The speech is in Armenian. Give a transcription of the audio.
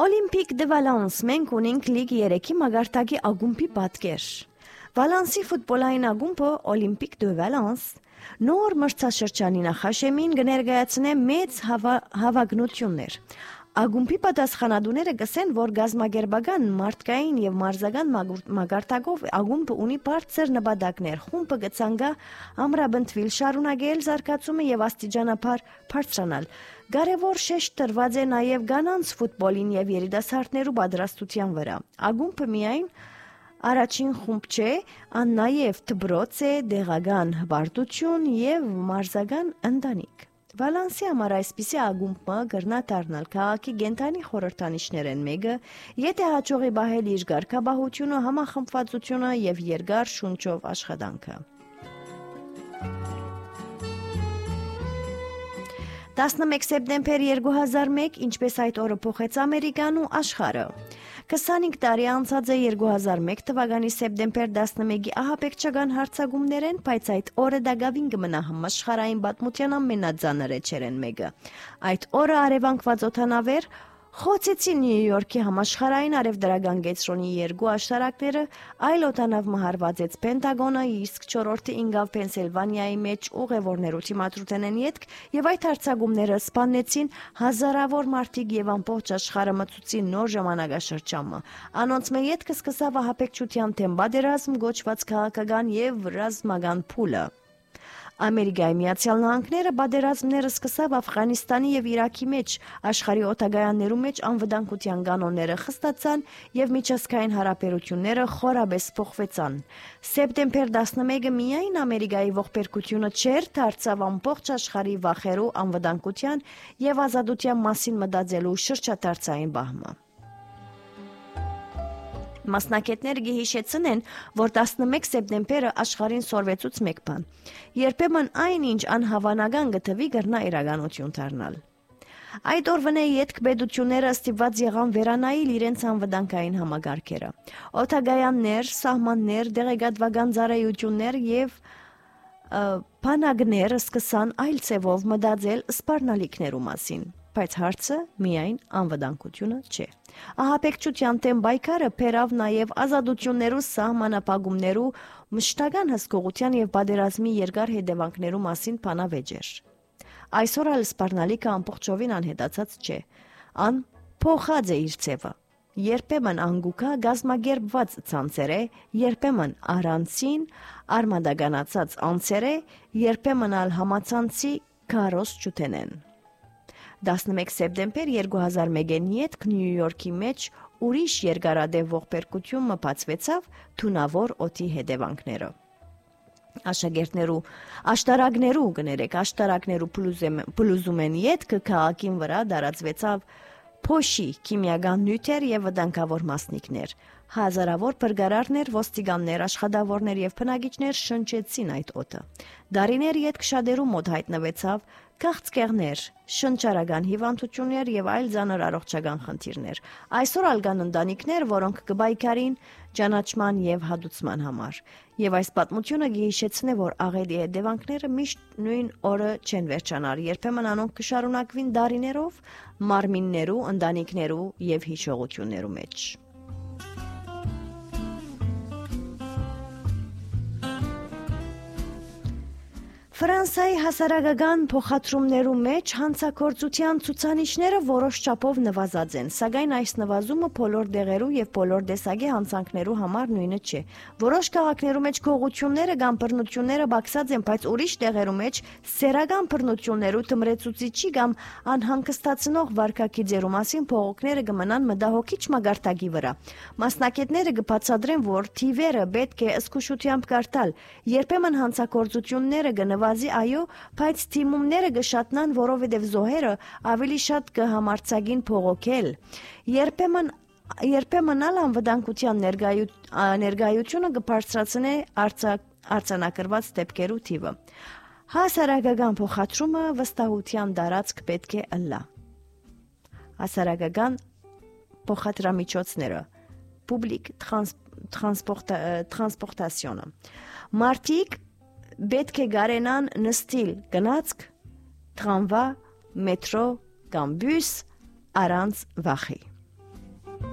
Օլիմպիկ դե Վալանս մենք ունենք լիգ 3-ի մագարտակի ակումբի պատկեր։ Վալանսի ֆուտբոլային ակումբը Օլիմպիկ դե Վալանս նոր մրցաշրջանի նախաշեմին կներկայացնե մեծ հավակնություններ։ Ակումբի պատասխանատուները գսեն, որ գազագերբական, մարդկային եւ մարզական մագարտակով ակումբը ունի բարձր նպատակներ։ Խումբը կցանկա ամրապնդվել, շարունակել զարգացումը եւ աստիճանաբար բարձրանալ։ Կարևոր շեշտ տրված է նաեւ կանանց ֆուտբոլին եւ երիտասարդներու պատրաստության վրա։ Ակումբը միայն առաջին խումբ չէ, ան նաեւ դպրոց է, դեղական հպարտություն եւ մարզական ընտանիք։ Վալանսի համար այսպիսի ակումբը կրնա դառնալ քաղաքի կենտրոնի խորհրդանիշներեն մեկը, եթե հաջողի պահել իր կարգապահությունը, համախմբվածությունը եւ երկար շունչով աշխատանքը։ 11 սեպտեմբեր 2001, ինչպես այդ օրը փոխեց Ամերիկան ու աշխարհը։ 25 տարի անցած է 2001 թվականի սեպտեմբեր 11-ի ահաբեկչական հարձակումներեն, բայց այդ օրը դակավին կմնա համաշխարհային պատմության ամենածանր էջերեն մեկը։ Այդ օրը արևանկված օդանավեր խոցեցի Նյու Յորքի համաշխարհային արևդրական կենտրոնի երկու աշտարակները, այլ օդանավ մահարվածեց Պենտագոնը, իսկ 4-րդը ինգավ Պենսիլվանիայի մեջ ուղևորներու թիմադրութենեն ետք, եւ այդ հարձակումները սպանեցին հազարավոր մարդիկ եւ ամբողջ աշխարհը մտցուցին նոր ժամանակաշրջանը։ Անոնց մե ետքը սկսավ ահաբեկչության թեմ պատերազմ գոչված քաղաքական եւ ռազմական փուլը։ Ամերիկայի Միացյալ Նահանգները պատերազմները սկսավ Աֆղանիստանի եւ Իրաքի մեջ, աշխարհի օտագայաններու մեջ անվտանգության կանոնները խստացան եւ միջազգային հարաբերությունները խորաբես փոխվեցան։ Սեպտեմբեր 11-ը միայն Ամերիկայի ողբերգությունը չէր, դարձավ ամբողջ աշխարհի վախերու, անվտանգության եւ ազատության մասին մտածելու շրջադարձային բահմը։ Մասնակիցները գիհիշեցնեն, որ 11 սեպտեմբերը աշխարհին սորվեցուց մեկ բան։ Երբեմն այնինչ անհավանական գտվի կրնա իրականություն դառնալ։ Այդ օրվանե ետք պետությունները ստիպված եղան վերանայել իրենց անվտանգային համագարկերը։ Օտագայաններ, սահմաններ, դեղեկատվական ծառայություններ եւ բանակներ սկսան այլ ցևով մտածել սպառնալիքներու մասին։ Բայց հարցը միայն անվտանգությունը չէ։ Ահաբեկչության դեմ պայքարը բերավ նաև ազատություններու սահմանափակումներու, մշտական հսկողության եւ պատերազմի երկար հետևանքներու մասին բանավեճեր։ Այսօր ալ սպառնալիքը ամբողջովին անհետացած չէ։ Ան փոխած է իր ցևը։ Երբեմն անգուկա գազմագերբված ցանցեր է, երբեմն առանցին արմադականացած անձեր է, երբեմն ալ համացանցի քարոս ճուտենեն։ 11 սեպտեմբեր 2001-ին ետք Նյու Յորքի մեջ ուրիշ երկարադեպ ողբերգություն մփացվեցավ թունավոր օդի հետևանքները։ Աշտարակներու կներեք, աշտարակներու փլուզումեն ետքը քաղաքին վրա դարածվեցավ փոշի, քիմիական նյութեր եւ վտանգավոր մասնիկներ։ Հազարավոր բրգարարներ, ոստիկաններ, աշխատավորներ եւ բնակիչներ շնչեցին այդ օդը։ Դարիներ ետք շատերու մոտ հայտնվեցավ քաղցկեղներ, շնչարական հիվանդություններ եւ այլ ծանր առողջական խնդիրներ։ Այսօր ալ կան ընտանիքներ, որոնք կբայքարին ճանաչման եւ հատուցման համար։ Եվ այս պատմությունը գիհիշեցնե, որ աղետի հետևանքները միշտ նույն օրը չեն վերջանար, երբեմն անոնք կշարունակվին դարիներով, մարմիններու, ընտանիքներու եւ հիշողություններու մեջ։ Ֆրանսիայի հասարակական փոխադրումներու մեջ հանցագործության ցուցանիշները որոշ չափով նվազած են, սակայն այս նվազումը բոլոր դեղերու եւ բոլոր տեսակի հանցանքներու համար նույնը չէ։ Որոշ քաղաքներու մեջ գողությունները կամ բռնությունները բացած են, բայց ուրիշ տեղերու մեջ սերական բռնություններու թմրեցուցիչի կամ անհանգստացնող վարքագիծերու մասին փողոքները կմնան մտահոգիչ մագարտակի վրա։ Մասնակիցները կբացատրեն, որ թիվերը պետք է զգուշությամբ կարտալ։ Երբեմն հանցագործությունները վազի այո, բայց թիմումները կշատնան, որովհետև զոհերը ավելի շատ կհամարցագին փողոքել։ Երբեմն ալ անվտանգության ներկայությունը կբարձրացնե արձանագրված դեպքերու թիվը։ Հասարակական փոխադրումը վստահության դարածք պետք է ըլլա։ Հասարակական փոխադրամիջոցները public transportation-ը։ Մարդիկ պետք է գարենան նստիլ գնացք, տրամվա, մետրո կամ բյուս առանց վախի։